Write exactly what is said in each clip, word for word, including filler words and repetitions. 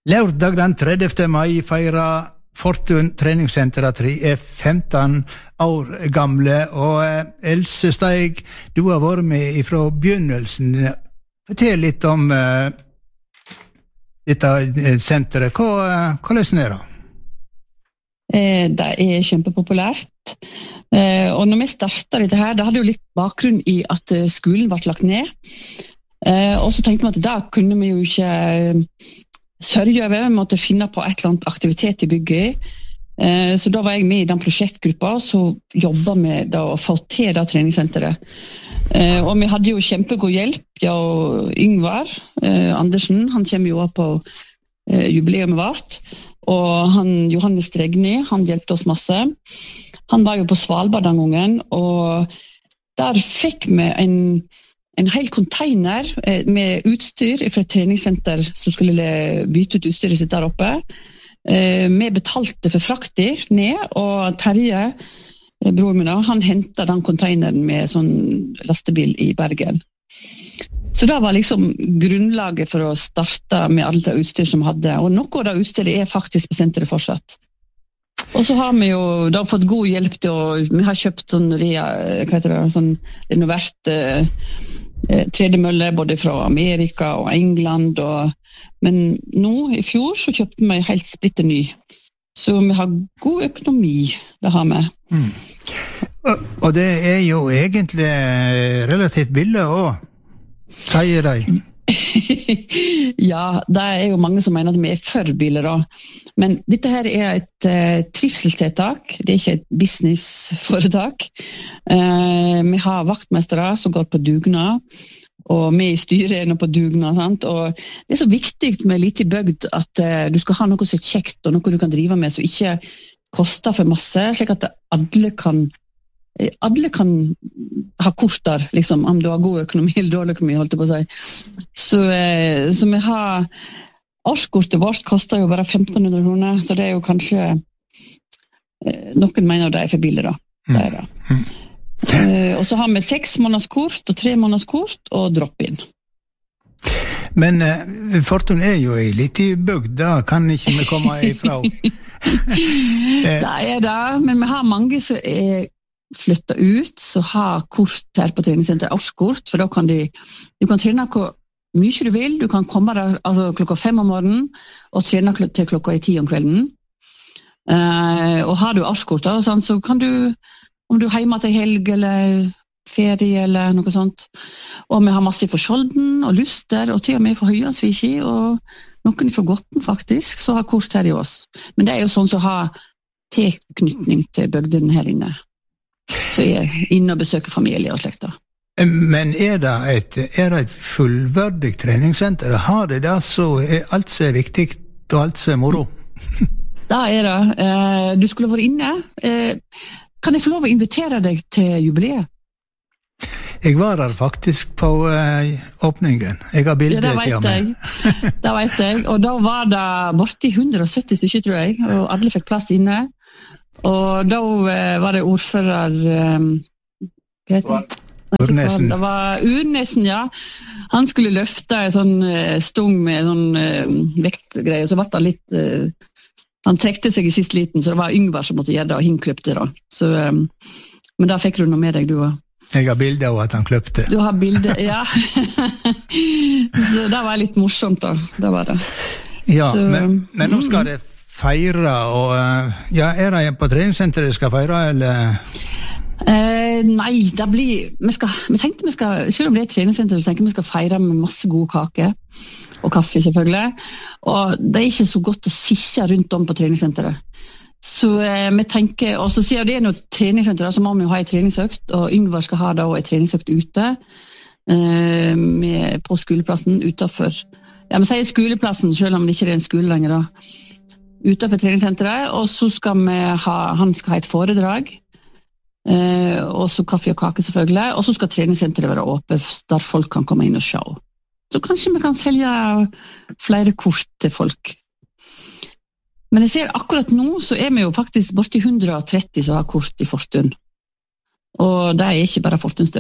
Lørdag den tredjevte mai feirer Fortun treningssenter at de er femten år gamle, og Else Steig, du har vært med fra begynnelsen. Fortell litt om uh, dette senteret. Hva, hvordan er det? Eh, det er kjempepopulært. Eh, og når vi startet dette her, det hadde jo litt bakgrunn i at skolen ble lagt ned. Eh, og så tenkte vi at da kunne vi jo ikke sørge over, vi måtte finne på et eller annet aktivitet i bygget. Eh, så da var jeg med i den prosjektgruppa, så jobbet vi da å få til det treningssenteret. Eh, og vi hadde jo kjempegod hjelp, ja, og Yngvar eh, Andersen, han kommer jo opp på eh, jubileet vårt, og han, Johannes Dregni, han hjelpte oss masse. Han var jo på Svalbard den gangen, og der fikk vi en en hel container med utstyr fra et treningssenter som skulle bytte ut utstyret sitt der oppe. Vi betalte for frakter ned, og Terje, bror min, han hentet den containeren med sånn lastebil i Bergen. Så det var liksom grunnlaget for å starte med alle det utstyr som vi hadde, og noe av det utstyret er faktisk på senteret fortsatt. Og så har vi jo da fått god hjelp til å, vi har kjøpt sånn, hva heter det, sånn renovert eh, tredemølle både fra Amerika og England, og, men nå i fjor så kjøpte vi helt splitter ny. Så vi har god økonomi, det har vi. Mm. Og, og det er jo egentlig relativt billig også, sier de. Ja, det er jo mange som mener at vi er for biler da. Men dette her er et uh, trivselstiltak, det er ikke et businessforetak. Uh, vi har vaktmestere som går på dugnad, og vi i styret er nå på dugnad, sant? Og det er så viktig med litt i bygd at uh, du skal ha noe som er kjekt, og noe du kan drive med som ikke koster for masse, slik at alle kan alle kan ha kort der, liksom, om du har god økonomi eller dårlig økonomi, holdt jeg på å si. Så, eh, så vi har årskortet vårt koster jo bare femten hundre kroner, så det er jo kanskje eh, noen mener det er for billig da. Det er det. Mm. Eh, og så har vi seks månedskort og tre månedskort og drop-in. Men eh, Fortun er jo i litt i bygd, da kan ikke vi komme ifra. Det er det, men vi har mange som er flytta ut, så ha kort her på treningssenteret, årskort, for da kan de, du kan trene hvor mye du vil, du kan komme der altså, klokka fem om morgenen, og trene til klokka i ti om kvelden. Uh, og har du årskort, da, sånn, så kan du, om du er hjemme til helg, eller ferie, eller noe sånt, og vi har masse for Skjolden, og Luster, og til og med for Høyansviki, og noen for Gotten faktisk, så har kort her i oss. Men det er jo sånn som har tilknytning til bygden her inne. Så jeg er inne og besøker familie og slekta. Men er det et, er det et fullverdig treningssenter? Har det det, så er alt så er viktig, og alt så er moro? Da er det. Du skulle vært inne. Kan jeg få lov å invitere deg til jubileet? Jeg var der faktisk på åpningen. Jeg har bildet ja, til meg. Det vet jeg. Og da var det borti hundre og sytti stykker, tror jeg, og alle fikk plass inne. Og da var det ordfører hva heter det? Urnesen. Det var Urnesen, ja. Han skulle løfte en sånn stung med sånn vektgreier, og så var det litt han trekte seg i sist liten, så det var Yngvar som måtte gjøre det, og hin kløpte da. Så, men da fikk du noe med deg, du også. Jeg har bilde av at han kløpte. Du har bilde, ja. Så det var litt morsomt da, det var det. Ja, så, men, men nå skal det feire, og ja, er det på treningssenteret skal feire, eller? Eh, nei, det blir, vi, skal, vi tenkte vi skal, selv om det er et treningssenter, så tenker vi skal feire med masse god kake, og kaffe selvfølgelig, og det er ikke så godt å sitte rundt om på treningssenteret. Så eh, vi tenker, og så sier det er noe treningssenter, så må vi jo ha et treningsøkt, og Yngvar skal ha da et treningsøkt ute, eh, med, på skoleplassen, utenfor, ja, vi sier skoleplassen, selv om det ikke er en skole lenger da, utenfor treningssenteret, og så skal vi ha, han skal ha et foredrag, eh, og så kaffe og kake selvfølgelig, og så skal treningssenteret være åpent, der folk kan komme inn og se. Så kanskje vi kan selge flere kort til folk. Men jeg ser akkurat nå, så er vi jo faktisk borti hundre og tretti som har kort i Fortun. Og det er ikke bare Fortunstølet.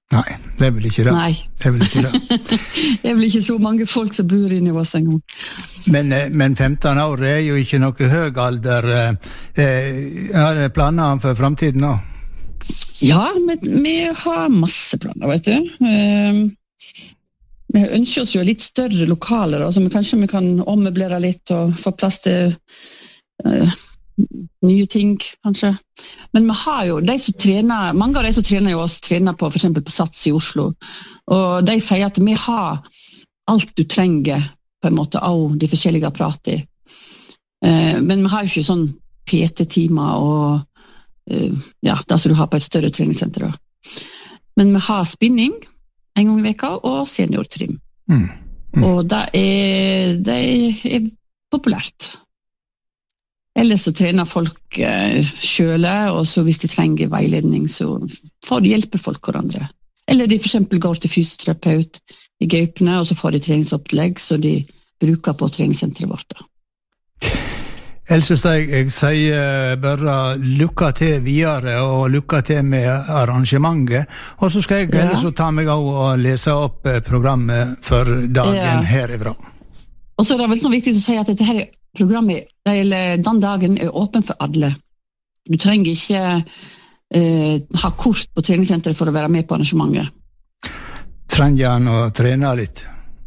Nei, det er vel ikke det. Nei. Det er vel ikke det. Det er vel ikke så mange folk som bor inne i oss en gang. Men, men femten år er jo ikke noe høy alder. Eh, har dere planer for fremtiden nå? Ja, vi, vi har masse planer, vet du. Eh, vi ønsker oss jo litt større lokaler, så vi, kanskje vi kan ommøblere litt og få plass til eh, nye ting, kanskje. Men vi har jo, de som trener, mange av de som trener jo oss, trener på, for eksempel på Sats i Oslo, og de sier at vi har alt du trenger, på en måte, av de forskjellige apparatene. Eh, men vi har jo ikke sånn P T-timer og eh, ja, det som du har på et større treningssenter. Men vi har spinning en gang i veka, og seniortrim. Mm. Mm. Og det er, det er populært. Ellers så trener folk eh, selv, og så hvis de trenger veiledning, så får de hjelpe folk hverandre. Eller de for eksempel går til fysioterapeut i Gaupne, og så får de treningsopplegg, så de bruker på treningssenteret vårt. Else Steig, jeg sier bare lykke til videre, og lykke til med arrangementet. Og så skal jeg ja. ellers ta meg av og lese opp programmet for dagen ja. herifra. Og så er det vel så viktig å si at dette her programmet, eller den dagen, er åpen for alle. Du trenger ikke eh, ha kort på treningssenteret for å være med på arrangementet. Trenger han å trene litt?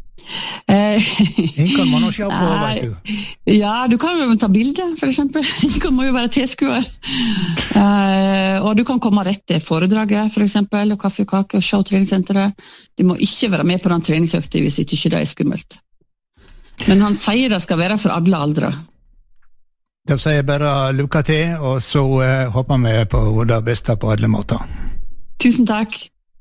En kan man også se på, vet du. Ja, du kan jo ta bilder, for eksempel. En kan jo være tilskuer. Uh, og du kan komme rett til foredraget, for eksempel, og kaffe og kake, og se treningssenteret. Du må ikke være med på den treningsøkta hvis ikke det er skummelt. Men han sier det skal være for alle aldre. Da sier jeg bare lykke til, og så uh, håper vi på det beste på alle måter. Tusen takk.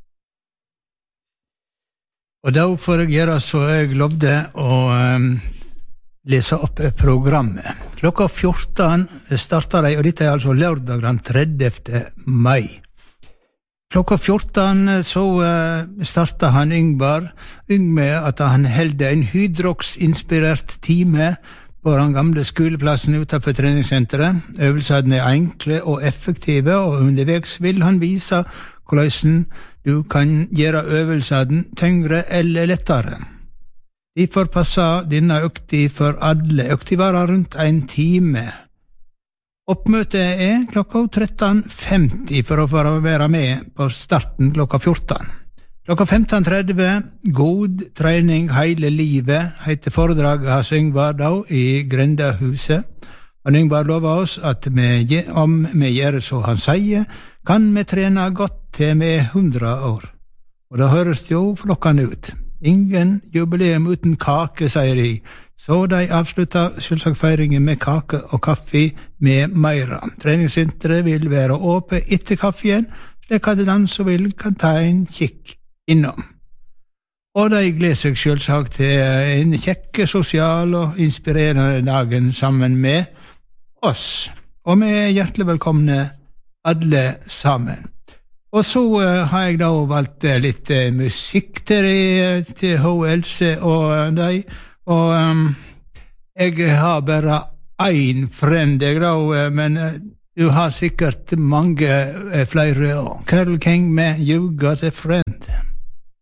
Og da får jeg gjøre så jeg lovde å um, lese opp programmet. Klokka fjorten starter de, og dette er altså lørdag den tredjevte mai. Klokka fjorten så uh, starter han Yngvar Yng med at han helde en hydrox-inspirert time på den gamle skoleplassen utenfor treningssenteret. Øvelsene er enkle og effektive, og underveis vil han vise hvordan du kan gjøre øvelsene tyngre eller lettere. Derfor passer denne økta for alle. Økta varer rundt en time. Oppmøtet er klokka tretten femti for å få være med på starten klokka fjorten. Klokka femten tretti, god trening hele livet, heter foredraget hans Yngvar da i Grendahuset. Og Yngvar lover oss at vi, om vi gjør så han sier, kan vi trene godt til vi er hundre år. Og da høres det jo flokkende ut. Ingen jubileum uten kake, sier de. Så de avslutter selvsagt feiringen med kake og kaffe med meira. Treningssenteret vil være åpent etter kaffen, slik at den som vil kan ta en kikk innom. Og de gleder seg selvsagt til en kjekke, sosial og inspirerende dagen sammen med oss. Og vi er hjertelig velkomne alle sammen. Og så uh, har jeg da valgt uh, litt uh, musikk til, uh, til H. Else og uh, deg, og um, jeg har bare ein friend, jeg da, uh, men uh, du har sikkert mange uh, flere. Carole King med You Got a Friend.